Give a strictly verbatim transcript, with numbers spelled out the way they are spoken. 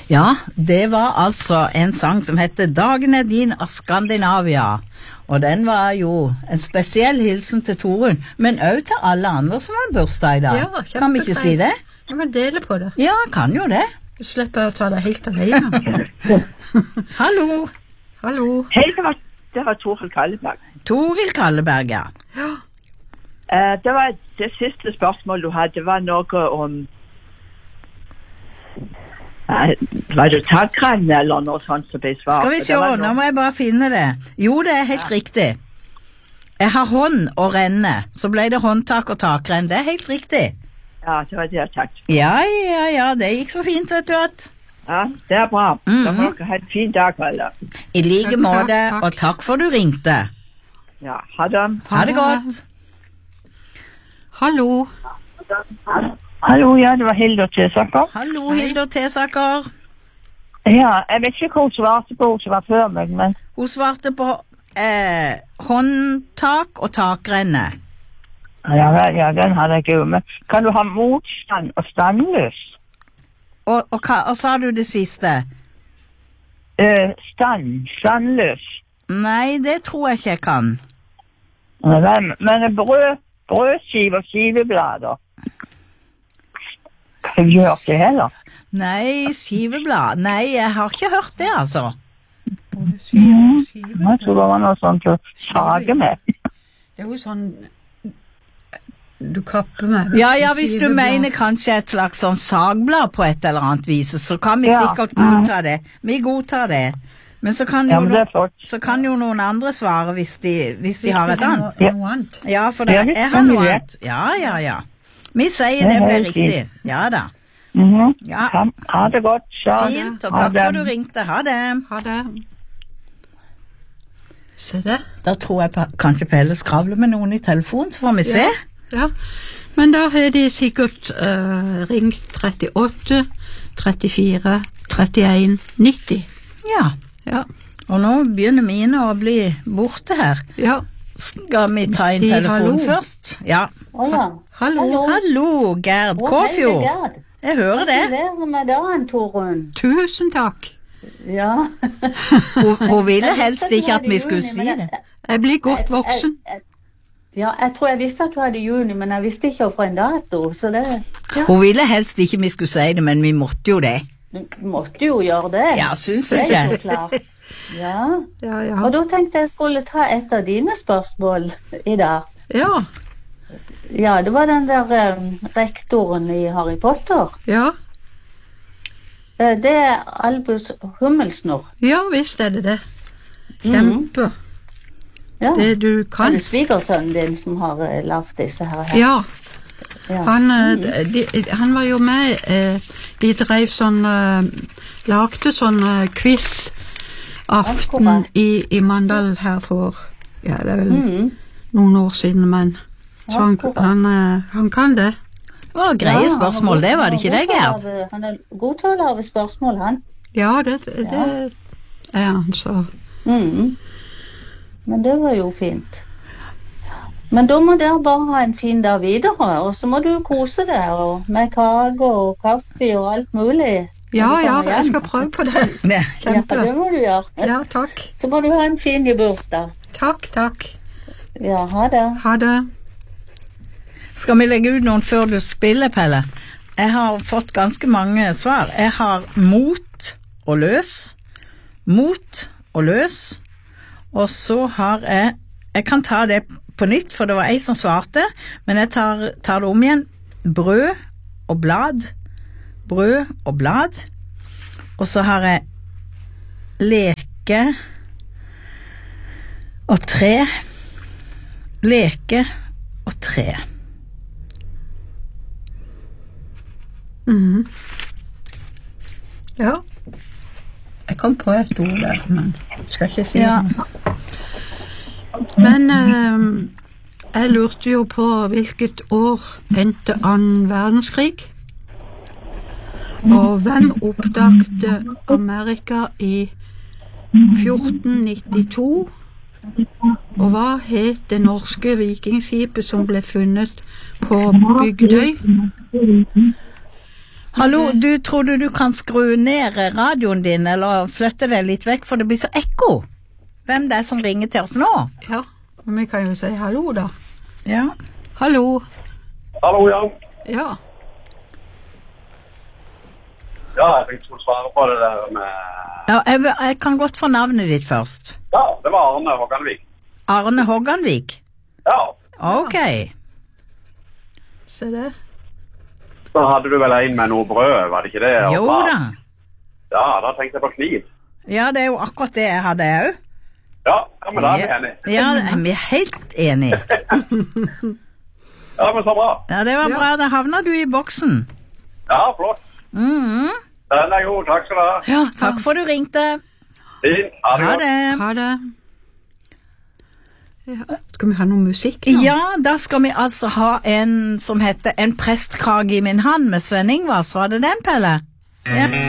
Ja, det var altså en sang som heter Dagen er din av Skandinavia. Og den var jo en spesiell hilsen til Torunn, men også til alle andre som har bursdag i dag. Ja, kan vi ikke si det? Vi kan dele på det. Ja, kan jo det. Du slipper å ta det helt alene. Hallo. Hallo. Hei, det var, det var Torhild Kalleberg. Torhild Kalleberg, ja. Ja. Uh, det var det siste spørsmålet du hadde, det var noe om uh, var det takrenn eller noe sånt som ble svart? Skal vi se, noe... nå må jeg bare finne det. Jo, det er helt ja. riktig. Jeg har hånd og renne, så ble det håndtak og takrenn. Det er helt riktig. Ja, det var det jeg takk. Ja, ja, ja, det gikk så fint, vet du at. Ja, det er bra. Mm-hmm. Da må dere ha en fin dag, alle. I like måte, og takk for du ringte. Ja, ha det. Ha det godt. Hallo. Hallo, ja, det var Hilde Tesaker. Hallo, Hilde Tesaker. Ja, jeg vet ikke hva hun svarte på hun som var før meg, men... Hun svarte på eh, håndtak og takrenne. Ja, ja, den hadde jeg ikke, men kan du ha motstand og standløs? Og, og hva og sa du det siste? Uh, stand, standløs. Nei, det tror jeg ikke jeg kan. Men, men brød, brødskive og skiveblader. Kan du gjøre det heller? Nei, skiveblad. Nei, jeg har ikke hørt det, altså. Skive, skive, jeg tror det var noe sånt å sage med. Det er jo sånn du kapper med. Ja, ja, hvis du mener kanskje et slags sånn sagblad på et eller annet vis, så kan vi ja. sikkert godta det. Vi godtar det. Men så kan, jo ja, men no, så kan jo noen andre svare hvis de, hvis de har et annet. Noe annet. Ja, for det, jeg har noe annet. Ja, ja, ja. Vi sier det blir riktig. Ja da. Mm-hmm. Ja. Ha det godt. Ha Fint, og takk for du ringte. Ha det. Ha det. Se det. Da tror jeg på, kanskje Pelle skravler med noen i telefonen, så får vi se. Ja. Ja, men da har de sikkert uh, ringt trettiåtte, trettifire, trettien, nitti. Ja. Ja. Og nå begynner mine å bli borte her. Ja. Skal vi ta inn si telefonen hallo. Først? Ja. Oh, ja. Hallo. Hallo. Hallo, Gerd oh, Kåfjord. Hei, Gerd. Jeg hører det. Gratulerer med dagen, Torunn. Tusen takk. Ja. hun, hun ville helst ikke at vi skulle si det. Jeg blir godt voksen. Jeg, jeg, Ja, jeg tror jeg visste at du hadde juni, men jeg visste ikke for en dato, så det... Ja. Hun ville helst ikke vi skulle si det, men vi måtte jo det. Vi måtte jo gjøre det. Ja, synes jeg ikke. Det er jo klart. Ja. Ja, ja. Og da tenkte jeg skulle ta et av dine spørsmål i dag. Ja. Ja, det var den der um, rektoren i Harry Potter. Ja. Det er Albus Hummelsnurr. Ja, visst er det det. Kjempe. Mm. Ja. Det du kan. Er det svigersønnen din som har uh, lavt disse her? Ja. ja. Han, uh, de, han var jo med, uh, de drev sånn, uh, lagde sånn uh, quiz-aften i, i Mandal her for, ja, det er vel mm. noen år siden, men så han, han, uh, han kan det. Det var greie ja, spørsmål, det var det ikke det, Gerd? Han er god til å lave spørsmål, han. Ja, det, det ja. er han, så. Mhm. Men det var jo fint. Men da må dere bare ha en fin dag videre, og så må du kose deg og med kake og kaffe og alt mulig. Ja, ja, jeg skal prøve på det. Kjempe. Ja, det må du gjøre. Ja, takk. Så må du ha en fin bursdag. Takk, takk. Ja, ha det. Ha det. Skal vi legge ut noen før du spiller, Pelle? Jeg har fått ganske mange svar. Jeg har mot og løs, mot og løs, og så har jeg, jeg kan ta det på nytt, for det var jeg som svarte, men jeg tar, tar det om igjen. Brød og blad, brød og blad, og så har jeg leke og tre, leke og tre. Mhm. Ja. Jeg kom på et ord der, men skal ikke si ja. det. Men eh, jeg lurte jo på hvilket år endte annen verdenskrig, og hvem oppdagte Amerika i fjorten nittito, og hva het det norske vikingskipet som ble funnet på Bygdøy? Hallo, du trodde du kan skru ned radioen din, eller flytte deg litt vekk, for det blir så ekko. Hvem det er som ringer til oss nå? Ja, men vi kan jo si hallo da. Ja. Hallo. Hallo, Jan. Ja. Ja, jeg tenkte skulle svare på det der med... Ja, jeg, jeg kan godt få navnet ditt først. Ja, det var Arne Håganvik. Arne Håganvik? Ja. Ok. Se det. Så hadde du vel en med noe brød, var det ikke det? Og Jo mat? da. Ja, da tenkte jeg på kniv. Ja, det er jo akkurat det jeg hadde også. Ja, ja men da er vi enige. Ja, vi er helt enige. Ja, men så bra. Ja, det var Ja. bra. Da havna du i boksen. Ja, flott. Mhm. Den er god, takk skal du ha. Ja, takk for du ringte. Fint, ha det Ha godt. det. Ha det. Ja. Skal vi ha noe musikk nå? Ja, da skal vi altså ha en som heter En prestkrage i min hand med Sven Ingvars. Var det den, Pelle? Ja.